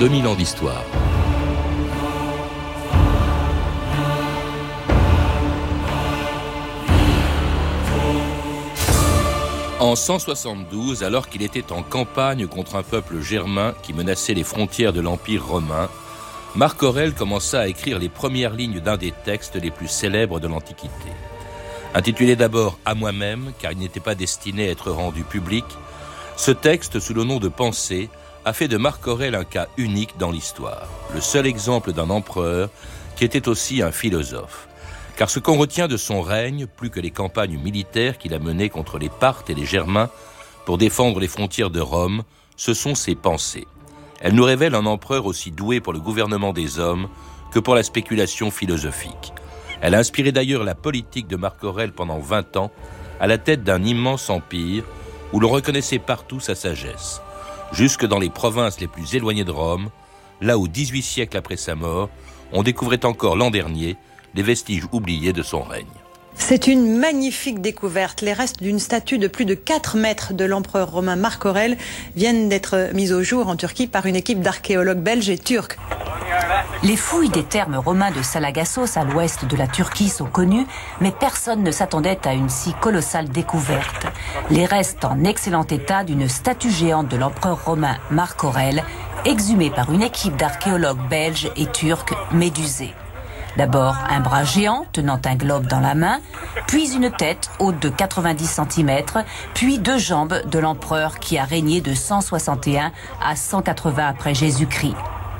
2000 ans d'histoire. En 172, alors qu'il était en campagne contre un peuple germain qui menaçait les frontières de l'Empire romain, Marc Aurèle commença à écrire les premières lignes d'un des textes les plus célèbres de l'Antiquité. Intitulé d'abord « À moi-même », car il n'était pas destiné à être rendu public, ce texte, sous le nom de « Pensée », a fait de Marc Aurèle un cas unique dans l'histoire, le seul exemple d'un empereur qui était aussi un philosophe. Car ce qu'on retient de son règne, plus que les campagnes militaires qu'il a menées contre les Parthes et les Germains pour défendre les frontières de Rome, ce sont ses pensées. Elles nous révèlent un empereur aussi doué pour le gouvernement des hommes que pour la spéculation philosophique. Elle a inspiré d'ailleurs la politique de Marc Aurèle pendant 20 ans, à la tête d'un immense empire où l'on reconnaissait partout sa sagesse. Jusque dans les provinces les plus éloignées de Rome, là où 18 siècles après sa mort, on découvrait encore l'an dernier les vestiges oubliés de son règne. C'est une magnifique découverte. Les restes d'une statue de plus de 4 mètres de l'empereur romain Marc Aurèle viennent d'être mis au jour en Turquie par une équipe d'archéologues belges et turcs. Les fouilles des thermes romains de Salagassos à l'ouest de la Turquie sont connues, mais personne ne s'attendait à une si colossale découverte. Les restes en excellent état d'une statue géante de l'empereur romain Marc Aurèle, exhumée par une équipe d'archéologues belges et turcs médusés. D'abord un bras géant tenant un globe dans la main, puis une tête haute de 90 cm, puis 2 jambes de l'empereur qui a régné de 161 à 180 après Jésus-Christ.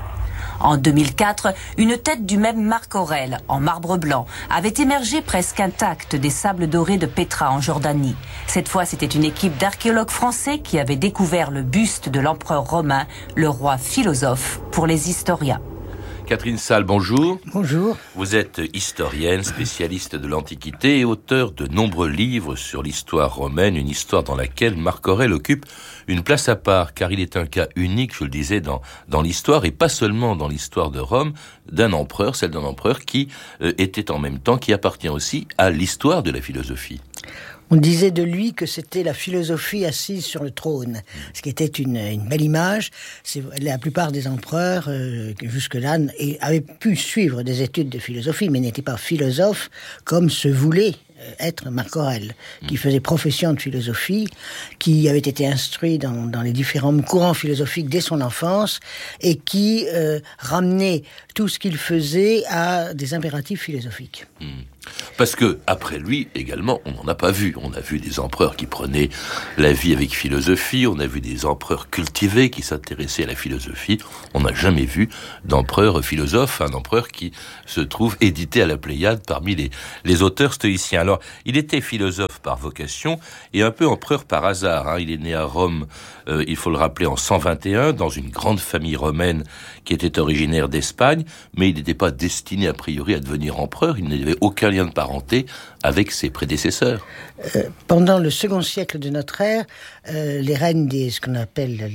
En 2004, une tête du même Marc Aurèle, en marbre blanc, avait émergé presque intacte des sables dorés de Pétra en Jordanie. Cette fois, c'était une équipe d'archéologues français qui avait découvert le buste de l'empereur romain, le roi philosophe, pour les historiens. Catherine Salle, bonjour. Bonjour. Vous êtes historienne, spécialiste de l'Antiquité et auteur de nombreux livres sur l'histoire romaine, une histoire dans laquelle Marc Aurèle occupe une place à part, car il est un cas unique, je le disais, dans l'histoire, et pas seulement dans l'histoire de Rome, d'un empereur, celle d'un empereur qui était en même temps, qui appartient aussi à l'histoire de la philosophie. On disait de lui que c'était la philosophie assise sur le trône, ce qui était une belle image. La plupart des empereurs, jusque-là, avaient pu suivre des études de philosophie, mais n'étaient pas philosophes comme se voulait être Marc Aurèle, qui faisait profession de philosophie, qui avait été instruit dans les différents courants philosophiques dès son enfance, et qui ramenait tout ce qu'il faisait à des impératifs philosophiques. Parce que, après lui, également, on n'en a pas vu. On a vu des empereurs qui prenaient la vie avec philosophie, on a vu des empereurs cultivés qui s'intéressaient à la philosophie. On n'a jamais vu d'empereur philosophe, un empereur qui se trouve édité à la Pléiade parmi les auteurs stoïciens. Alors, il était philosophe par vocation et un peu empereur par hasard. Il est né à Rome, il faut le rappeler, en 121, dans une grande famille romaine qui était originaire d'Espagne, mais il n'était pas destiné a priori à devenir empereur, il n'avait aucun lien de parenté avec ses prédécesseurs. Pendant le second siècle de notre ère, les règnes ce qu'on appelle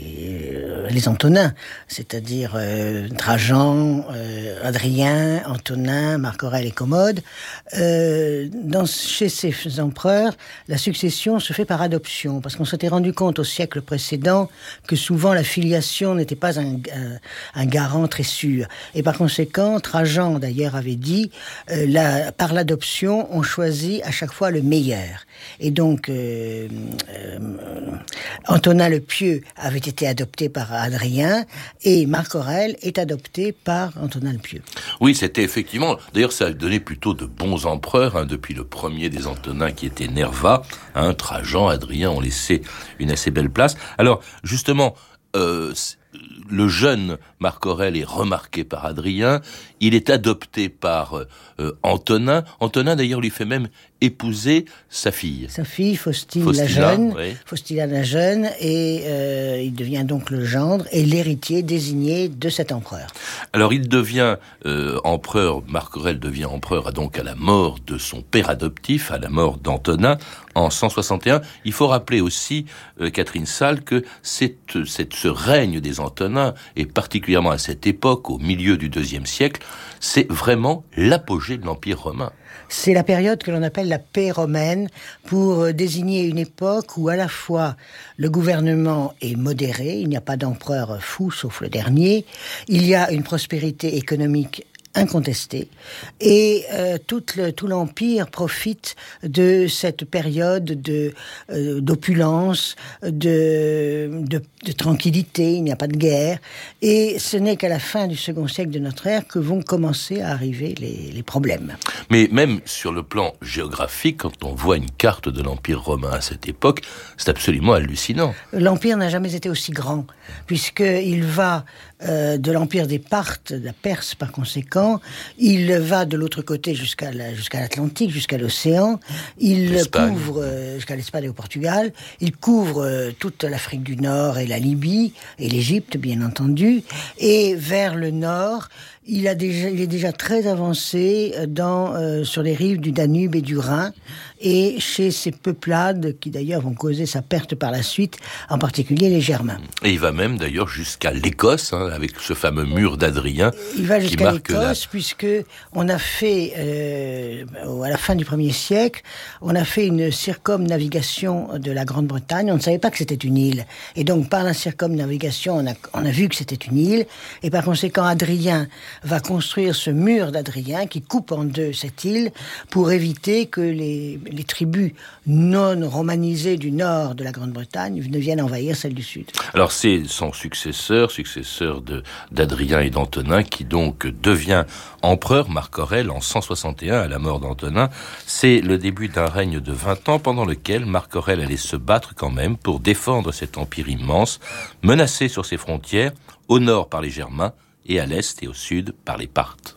les Antonins, c'est-à-dire Trajan, Adrien, Antonin, Marc Aurèle et Commode, chez ces empereurs, la succession se fait par adoption, parce qu'on s'était rendu compte au siècle précédent que souvent la filiation n'était pas un garant très sûr. Et par conséquent, Trajan d'ailleurs avait dit, par l'adoption, on choisit à chaque fois le meilleur. Et donc, Antonin le Pieux avait été adopté par Adrien, et Marc Aurèle est adopté par Antonin le Pieux. Oui, c'était effectivement... D'ailleurs, ça a donné plutôt de bons empereurs, depuis le premier des Antonins qui était Nerva, Trajan, Adrien ont laissé une assez belle place. Alors, justement... le jeune Marc Aurèle est remarqué par Adrien, il est adopté par Antonin. Antonin, d'ailleurs, lui fait même épouser sa fille. Sa fille, Faustine la jeune, oui. Faustila la jeune, et il devient donc le gendre et l'héritier désigné de cet empereur. Alors, il devient empereur, Marc Aurèle devient empereur donc à la mort de son père adoptif, à la mort d'Antonin, en 161. Il faut rappeler aussi, Catherine Salle, que ce règne des Antonins, et particulièrement à cette époque, au milieu du IIe siècle, c'est vraiment l'apogée de l'Empire romain. C'est la période que l'on appelle la paix romaine pour désigner une époque où à la fois le gouvernement est modéré, il n'y a pas d'empereur fou sauf le dernier, il y a une prospérité économique incontestée et tout l'empire profite de cette période d'opulence, de tranquillité, il n'y a pas de guerre et ce n'est qu'à la fin du second siècle de notre ère que vont commencer à arriver les problèmes. Mais même sur le plan géographique, quand on voit une carte de l'Empire romain à cette époque, c'est absolument hallucinant. L'Empire n'a jamais été aussi grand, puisqu'il va de l'Empire des Parthes, de la Perse par conséquent, il va de l'autre côté jusqu'à l'Atlantique, jusqu'à l'océan, il couvre jusqu'à l'Espagne et au Portugal, il couvre toute l'Afrique du Nord et la Libye, et l'Égypte bien entendu, et vers le nord, il est déjà très avancé sur les rives du Danube et du Rhin, et chez ces peuplades qui d'ailleurs vont causer sa perte par la suite, en particulier les Germains. Et il va même d'ailleurs jusqu'à l'Écosse, avec ce fameux mur d'Adrien. Il va jusqu'à l'Écosse, puisque on a fait, à la fin du 1er siècle, on a fait une circumnavigation de la Grande-Bretagne. On ne savait pas que c'était une île. Et donc, par la circumnavigation, on a vu que c'était une île. Et par conséquent, Adrien va construire ce mur d'Adrien qui coupe en deux cette île pour éviter que les tribus non romanisées du nord de la Grande-Bretagne ne viennent envahir celles du sud. Alors c'est son successeur d'Adrien et d'Antonin, qui donc devient empereur, Marc Aurèle, en 161 à la mort d'Antonin. C'est le début d'un règne de 20 ans pendant lequel Marc Aurèle allait se battre quand même pour défendre cet empire immense, menacé sur ses frontières, au nord par les Germains et à l'est et au sud par les Parthes.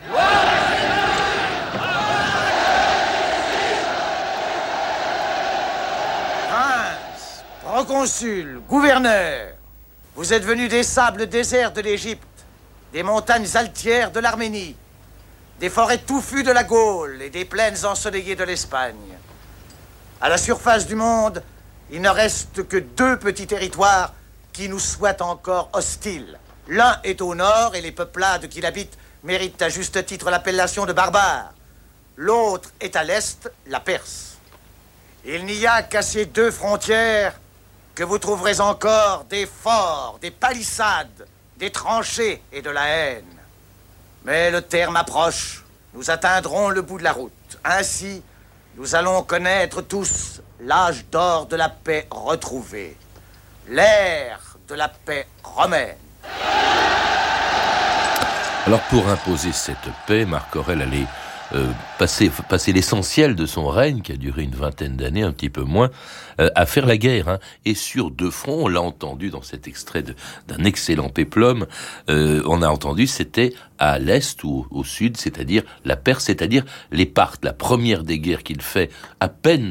Prince, proconsul, gouverneur, vous êtes venus des sables déserts de l'Égypte, des montagnes altières de l'Arménie, des forêts touffues de la Gaule et des plaines ensoleillées de l'Espagne. À la surface du monde, il ne reste que 2 petits territoires qui nous soient encore hostiles. L'un est au nord et les peuplades qui l'habitent méritent à juste titre l'appellation de barbares. L'autre est à l'est, la Perse. Il n'y a qu'à ces 2 frontières que vous trouverez encore des forts, des palissades, des tranchées et de la haine. Mais le terme approche, nous atteindrons le bout de la route. Ainsi, nous allons connaître tous l'âge d'or de la paix retrouvée, l'ère de la paix romaine. Alors pour imposer cette paix, Marc Aurèle allait passer l'essentiel de son règne, qui a duré une vingtaine d'années, un petit peu moins, à faire la guerre. Et sur 2 fronts, on l'a entendu dans cet extrait d'un excellent péplum, on a entendu, c'était à l'est ou au sud, c'est-à-dire la Perse, c'est-à-dire les Parthes. La première des guerres qu'il fait, à peine